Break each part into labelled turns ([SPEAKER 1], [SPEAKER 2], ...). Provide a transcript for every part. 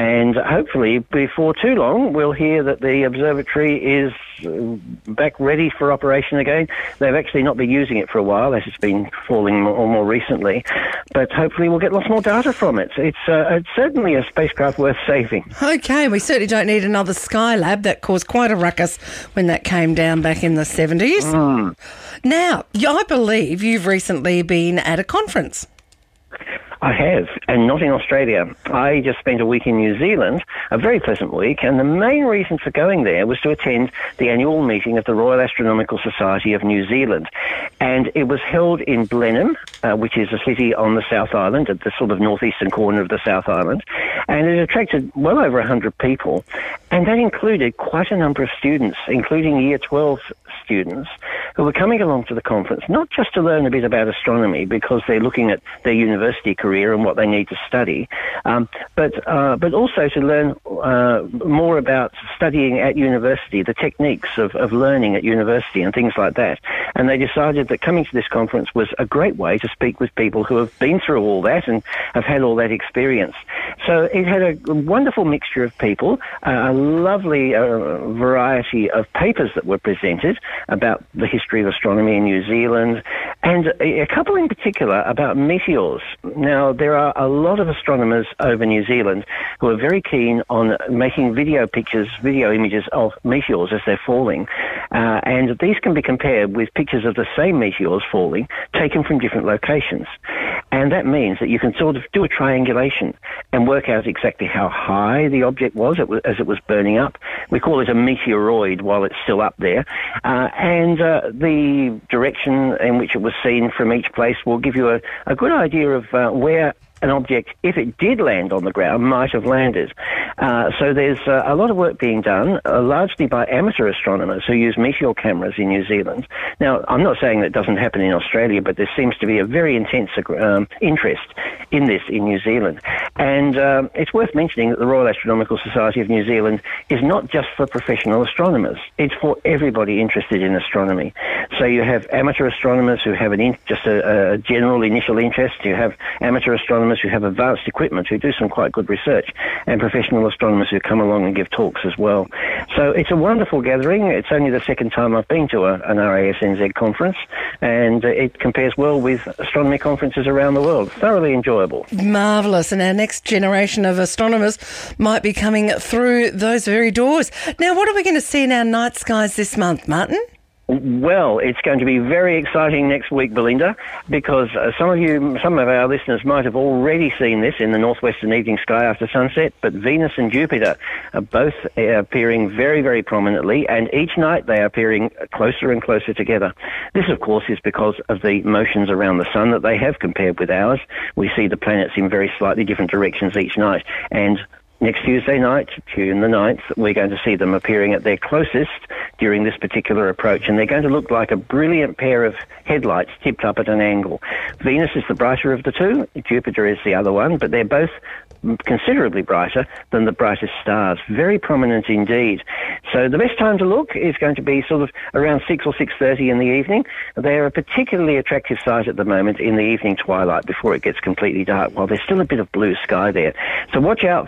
[SPEAKER 1] And hopefully before too long, we'll hear that the observatory is back ready for operation again. They've actually not been using it for a while, as it's been falling more recently. But hopefully we'll get lots more data from it. It's certainly a spacecraft worth saving.
[SPEAKER 2] Okay, we certainly don't need another Skylab. That caused quite a ruckus when that came down back in the 70s. Now, I believe you've recently been at a conference.
[SPEAKER 1] I have, and not in Australia. I just spent a week in New Zealand, a very pleasant week, and the main reason for going there was to attend the annual meeting of the Royal Astronomical Society of New Zealand. And it was held in Blenheim, which is a city on the South Island, at the sort of northeastern corner of the South Island, and it attracted well over 100 people, and that included quite a number of students, including Year 12 students, who were coming along to the conference, not just to learn a bit about astronomy, because they're looking at their university career and what they need to study, but also to learn more about studying at university, the techniques of learning at university and things like that. And they decided that coming to this conference was a great way to speak with people who have been through all that and have had all that experience. So it had a wonderful mixture of people, a lovely variety of papers that were presented about the history of astronomy in New Zealand, and a couple in particular about meteors. Now, there are a lot of astronomers over New Zealand who are very keen on making video images of meteors as they're falling, and these can be compared with pictures of the same meteors falling taken from different locations. And that means that you can sort of do a triangulation and work out exactly how high the object was as it was burning up. We call it a meteoroid while it's still up there. And the direction in which it was seen from each place will give you a good idea of where an object, if it did land on the ground, might have landed. So there's a lot of work being done, largely by amateur astronomers who use meteor cameras in New Zealand. Now, I'm not saying that it doesn't happen in Australia, but there seems to be a very intense interest in this in New Zealand. And it's worth mentioning that the Royal Astronomical Society of New Zealand is not just for professional astronomers. It's for everybody interested in astronomy. So you have amateur astronomers who have just a general initial interest. You have amateur astronomers who have advanced equipment who do some quite good research, and professional astronomers who come along and give talks as well. So it's a wonderful gathering. It's only the second time I've been to an RASNZ conference, and it compares well with astronomy conferences around the world. Thoroughly enjoyable.
[SPEAKER 2] Marvellous. And our next generation of astronomers might be coming through those very doors. Now, what are we going to see in our night skies this month, Martin?
[SPEAKER 1] Well, it's going to be very exciting next week, Belinda, because some of our listeners might have already seen this in the northwestern evening sky after sunset, but Venus and Jupiter are both appearing very, very prominently, and each night they are appearing closer and closer together. This, of course, is because of the motions around the sun that they have compared with ours. We see the planets in very slightly different directions each night, and next Tuesday night, June the 9th, we're going to see them appearing at their closest during this particular approach, and they're going to look like a brilliant pair of headlights tipped up at an angle. Venus is the brighter of the two, Jupiter is the other one, but they're both considerably brighter than the brightest stars. Very prominent indeed. So the best time to look is going to be sort of around 6 or 6:30 in the evening. They're a particularly attractive sight at the moment in the evening twilight before it gets completely dark, while there's still a bit of blue sky there. So watch out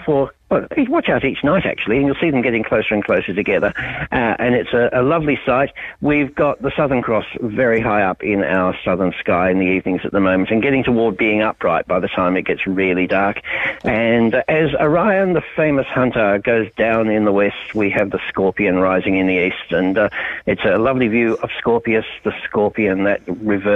[SPEAKER 1] each night, actually, and you'll see them getting closer and closer together. And it's a lovely sight. We've got the Southern Cross very high up in our southern sky in the evenings at the moment, and getting toward being upright by the time it gets really dark. And as Orion, the famous hunter, goes down in the west, we have the Scorpion rising in the east. And it's a lovely view of Scorpius, the Scorpion, that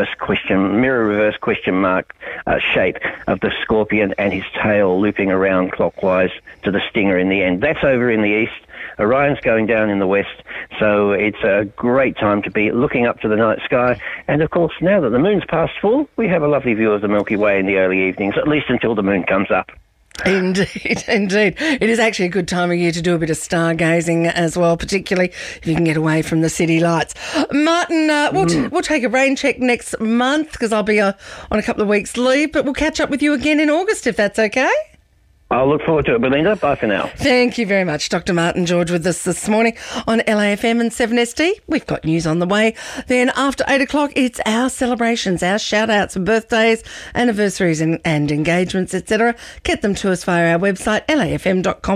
[SPEAKER 1] mirror reverse question mark shape of the Scorpion, and his tail looping around clockwise to the stinger in the end. That's over in the east. Orion's going down in the west, so it's a great time to be looking up to the night sky. And of course, now that the moon's past full, we have a lovely view of the Milky Way in the early evenings, at least until the moon comes up.
[SPEAKER 2] Indeed, indeed. It is actually a good time of year to do a bit of stargazing as well, particularly if you can get away from the city lights. Martin, we'll take a rain check next month because I'll be on a couple of weeks' leave, but we'll catch up with you again in August if that's okay.
[SPEAKER 1] I'll look forward to it. Belinda, bye for now.
[SPEAKER 2] Thank you very much, Dr. Martin George, with us this morning on LAFM and 7SD. We've got news on the way. Then after 8 o'clock, it's our celebrations, our shout-outs for birthdays, anniversaries and engagements, etc. Get them to us via our website, lafm.com.